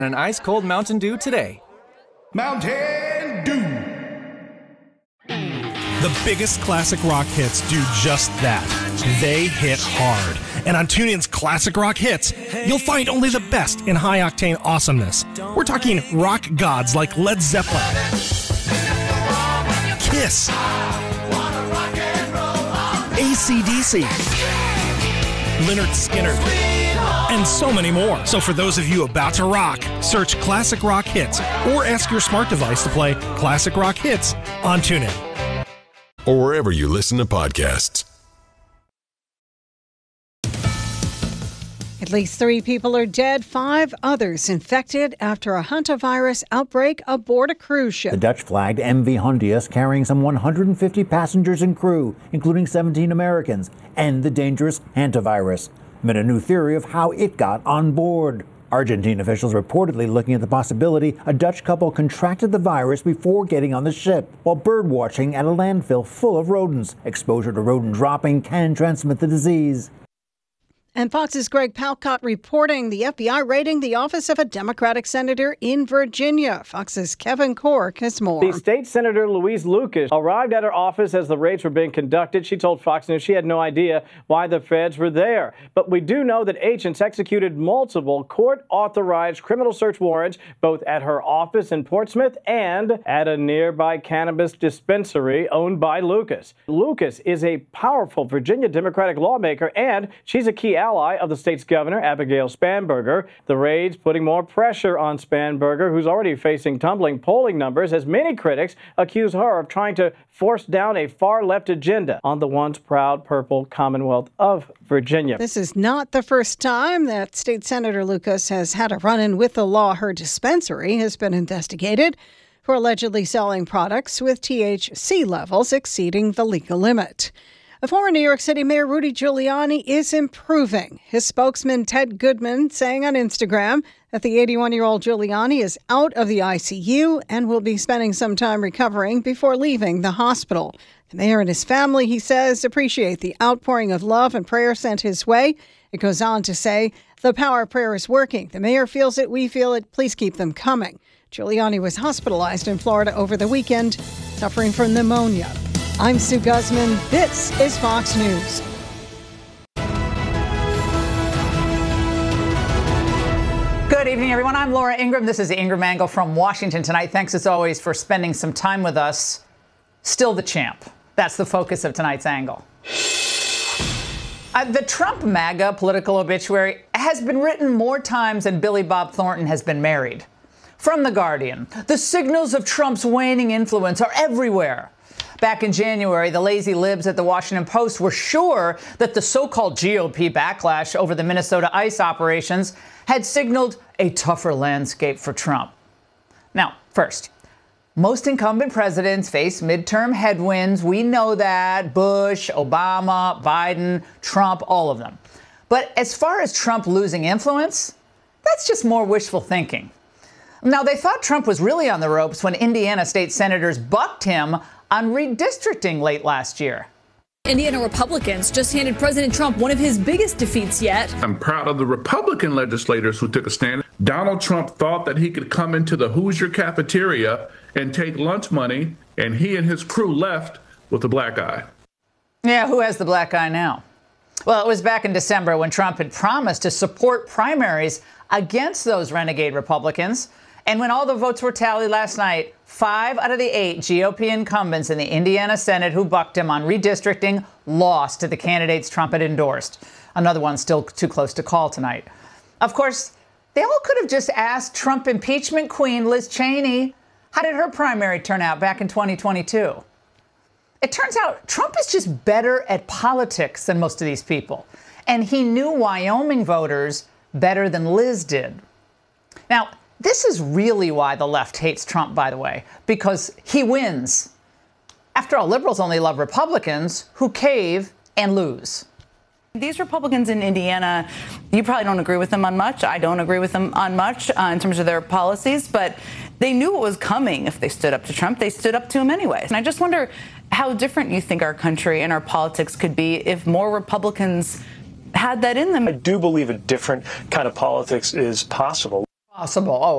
an ice-cold Mountain Dew today. Mountain Dew. The biggest classic rock hits do just that. They hit hard. And on TuneIn's Classic Rock Hits, you'll find only the best in high-octane awesomeness. We're talking rock gods like Led Zeppelin, Kiss, AC/DC, Lynyrd Skynyrd, and so many more. So for those of you about to rock, search Classic Rock Hits or ask your smart device to play Classic Rock Hits on TuneIn. Or wherever you listen to podcasts. At least 3 people are dead, 5 others infected after a hantavirus outbreak aboard a cruise ship. The Dutch-flagged MV Hondius carrying some 150 passengers and crew, including 17 Americans, and the dangerous hantavirus. Amid a new theory of how it got on board. Argentine officials reportedly looking at the possibility a Dutch couple contracted the virus before getting on the ship while birdwatching at a landfill full of rodents. Exposure to rodent dropping can transmit the disease. And Fox's Greg Palcott reporting the FBI raiding the office of a Democratic senator in Virginia. Fox's Kevin Cork has more. The state senator Louise Lucas arrived at her office as the raids were being conducted. She told Fox News she had no idea why the feds were there. But we do know that agents executed multiple court-authorized criminal search warrants both at her office in Portsmouth and at a nearby cannabis dispensary owned by Lucas. Lucas is a powerful Virginia Democratic lawmaker, and she's a key ally of the state's governor, Abigail Spanberger. The raids putting more pressure on Spanberger, who's already facing tumbling polling numbers, as many critics accuse her of trying to force down a far-left agenda on the once proud purple Commonwealth of Virginia. This is not the first time that State Senator Lucas has had a run-in with the law. Her dispensary has been investigated for allegedly selling products with THC levels exceeding the legal limit. A former New York City Mayor Rudy Giuliani is improving. His spokesman Ted Goodman saying on Instagram that the 81-year-old Giuliani is out of the ICU and will be spending some time recovering before leaving the hospital. The mayor and his family, he says, appreciate the outpouring of love and prayer sent his way. It goes on to say, the power of prayer is working. The mayor feels it, we feel it. Please keep them coming. Giuliani was hospitalized in Florida over the weekend, suffering from pneumonia. I'm Sue Guzman. This is Fox News. Good evening, everyone. I'm Laura Ingraham. This is the Ingraham Angle from Washington tonight. Thanks, as always, for spending some time with us. Still the champ. That's the focus of tonight's angle. The Trump MAGA political obituary has been written more times than Billy Bob Thornton has been married. From The Guardian, the signals of Trump's waning influence are everywhere. Back in January, the lazy libs at the Washington Post were sure that the so-called GOP backlash over the Minnesota ICE operations had signaled a tougher landscape for Trump. Now, first, most incumbent presidents face midterm headwinds. We know that. Bush, Obama, Biden, Trump, all of them. But as far as Trump losing influence, that's just more wishful thinking. Now, they thought Trump was really on the ropes when Indiana state senators bucked him on redistricting late last year. Indiana Republicans just handed President Trump one of his biggest defeats yet. I'm proud of the Republican legislators who took a stand. Donald Trump thought that he could come into the Hoosier cafeteria and take lunch money, and he and his crew left with a black eye. Yeah, who has the black eye now? Well, it was back in December when Trump had promised to support primaries against those renegade Republicans. And when all the votes were tallied last night, 5 out of the 8 GOP incumbents in the Indiana Senate who bucked him on redistricting lost to the candidates Trump had endorsed. Another one still too close to call tonight. Of course, they all could have just asked Trump impeachment queen Liz Cheney, how did her primary turn out back in 2022? It turns out Trump is just better at politics than most of these people. And he knew Wyoming voters better than Liz did. Now, this is really why the left hates Trump, by the way, because he wins. After all, liberals only love Republicans who cave and lose. These Republicans in Indiana, you probably don't agree with them on much. I don't agree with them on much in terms of their policies, but they knew what was coming if they stood up to Trump. They stood up to him anyway. And I just wonder how different you think our country and our politics could be if more Republicans had that in them. I do believe a different kind of politics is possible. possible. Oh,